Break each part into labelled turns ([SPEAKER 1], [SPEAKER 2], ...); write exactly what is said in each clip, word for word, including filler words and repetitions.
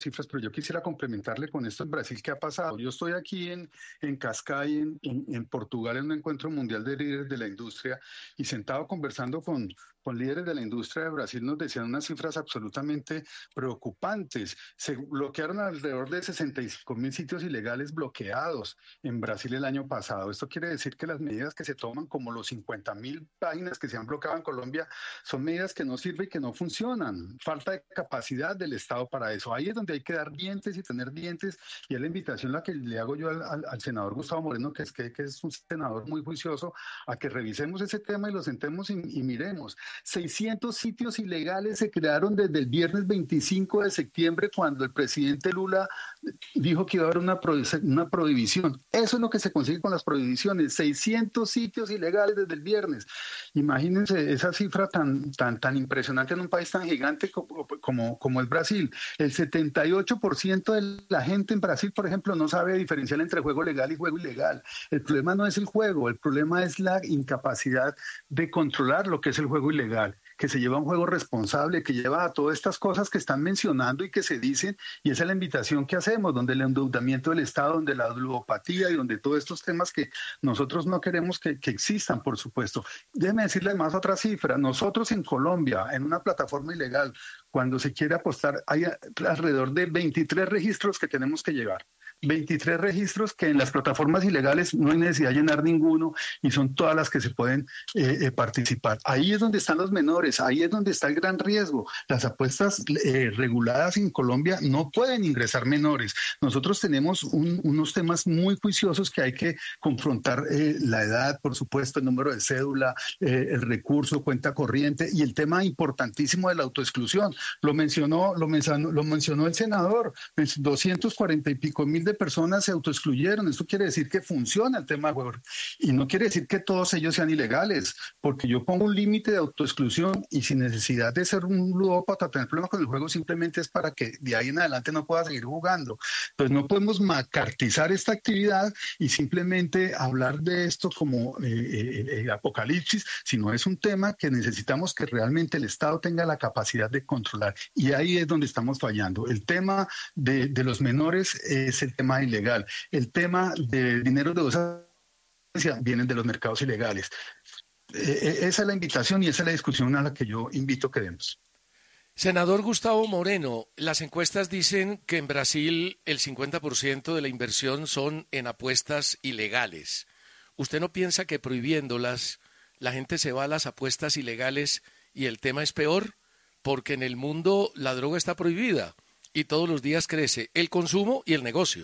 [SPEAKER 1] cifras, pero yo quisiera complementarle con esto en Brasil, ¿qué ha pasado? Yo estoy aquí en, en Cascais, en, en, en Portugal, en un encuentro mundial de líderes de la industria, y sentado conversando con, con líderes de la industria de Brasil, nos decían unas cifras absolutamente preocupantes. Se bloquearon alrededor de sesenta y cinco mil sitios ilegales bloqueados en Brasil el año pasado. Esto quiere decir que las medidas que se toman, como los cincuenta mil páginas que se han bloqueado en Colombia, son medidas que no sirven y que no funcionan. Falta de capacidad del Estado para eso. Ahí es donde hay que dar dientes y tener dientes, y es la invitación la que le hago yo al, al, al senador Gustavo Moreno, que es, que, que es un senador muy juicioso, a que revisemos ese tema y lo sentemos y, y miremos. seiscientos sitios ilegales se crearon desde el viernes veinticinco de septiembre, cuando el presidente Lula dijo que iba a haber una, pro, una prohibición. Eso es lo que se consigue con las prohibiciones, seiscientos sitios ilegales desde el viernes. Imagínense esa cifra tan, tan, tan impresionante en un país tan gigante como, como, como es Brasil. El setenta y ocho por ciento de la gente en Brasil, por ejemplo, no sabe diferenciar entre juego legal y juego ilegal. El problema no es el juego, el problema es la incapacidad de controlar lo que es el juego ilegal, que se lleva a un juego responsable, que lleva a todas estas cosas que están mencionando y que se dicen, y esa es la invitación que hacemos, donde el endeudamiento del Estado, donde la ludopatía y donde todos estos temas que nosotros no queremos que, que existan, por supuesto. Déjeme decirle más otra cifra. Nosotros en Colombia, en una plataforma ilegal, cuando se quiere apostar, hay alrededor de veintitrés registros que tenemos que llevar. veintitrés registros que en las plataformas ilegales no hay necesidad de llenar ninguno, y son todas las que se pueden eh, eh, participar. Ahí es donde están los menores, ahí es donde está el gran riesgo. Las apuestas eh, reguladas en Colombia no pueden ingresar menores. Nosotros tenemos un, unos temas muy juiciosos que hay que confrontar, eh, la edad, por supuesto, el número de cédula, eh, el recurso, cuenta corriente, y el tema importantísimo de la autoexclusión. Lo mencionó, lo mencionó, lo mencionó el senador, doscientos cuarenta y pico mil de personas se autoexcluyeron. Esto quiere decir que funciona el tema de juego, y no quiere decir que todos ellos sean ilegales, porque yo pongo un límite de autoexclusión, y sin necesidad de ser un ludópata, tener problemas con el juego, simplemente es para que de ahí en adelante no pueda seguir jugando. Entonces no podemos macartizar esta actividad y simplemente hablar de esto como eh, eh, eh, apocalipsis, sino es un tema que necesitamos que realmente el Estado tenga la capacidad de controlar, y ahí es donde estamos fallando. El tema de, de los menores es el tema ilegal. El tema de dinero de dudosa vienen de los mercados ilegales. Eh, esa es la invitación y esa es la discusión a la que yo invito que demos.
[SPEAKER 2] Senador Gustavo Moreno, las encuestas dicen que en Brasil el cincuenta por ciento de la inversión son en apuestas ilegales. ¿Usted no piensa que prohibiéndolas la gente se va a las apuestas ilegales y el tema es peor? Porque en el mundo la droga está prohibida y todos los días crece el consumo y el negocio.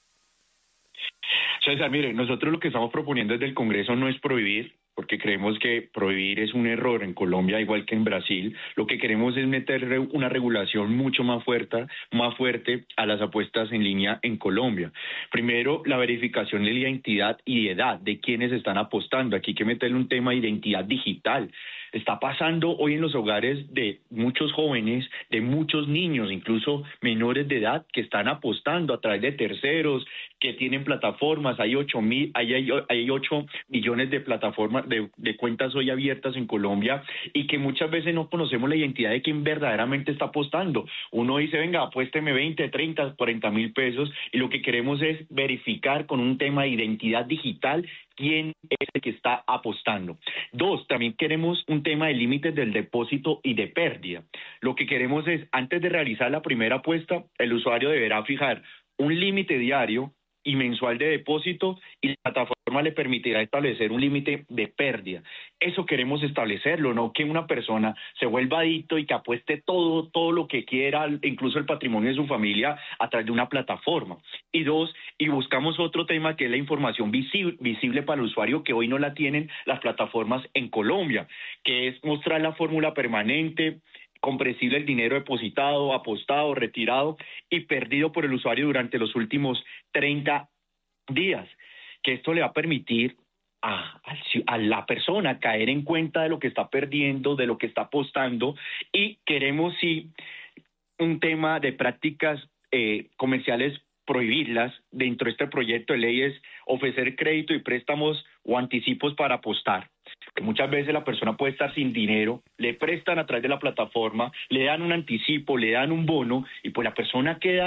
[SPEAKER 3] César, mire, nosotros lo que estamos proponiendo desde el Congreso no es prohibir, porque creemos que prohibir es un error en Colombia, igual que en Brasil. Lo que queremos es meter una regulación mucho más fuerte, más fuerte a las apuestas en línea en Colombia. Primero, la verificación de la identidad y edad de quienes están apostando. Aquí hay que meterle un tema de identidad digital. Está pasando hoy en los hogares de muchos jóvenes, de muchos niños, incluso menores de edad, que están apostando a través de terceros, que tienen plataformas. Hay ocho mil, hay, hay, hay ocho millones de plataformas, de, de cuentas hoy abiertas en Colombia, y que muchas veces no conocemos la identidad de quien verdaderamente está apostando. Uno dice, venga, apuésteme veinte, treinta, cuarenta mil pesos, y lo que queremos es verificar con un tema de identidad digital quién es el que está apostando. Dos, también queremos un tema de límites del depósito y de pérdida. Lo que queremos es, antes de realizar la primera apuesta, el usuario deberá fijar un límite diario y mensual de depósito, y la plataforma le permitirá establecer un límite de pérdida. Eso queremos establecerlo, no que una persona se vuelva adicto y que apueste todo, todo lo que quiera, incluso el patrimonio de su familia, a través de una plataforma. Y dos, y buscamos otro tema que es la información visible, visible para el usuario, que hoy no la tienen las plataformas en Colombia, que es mostrar la fórmula permanente, comprensible el dinero depositado, apostado, retirado y perdido por el usuario durante los últimos treinta días, que esto le va a permitir a, a la persona caer en cuenta de lo que está perdiendo, de lo que está apostando. Y queremos, sí, un tema de prácticas eh, comerciales, prohibirlas. Dentro de este proyecto de ley es ofrecer crédito y préstamos o anticipos para apostar. que muchas veces la persona puede estar sin dinero, le prestan a través de la plataforma, le dan un anticipo, le dan un bono y pues la persona queda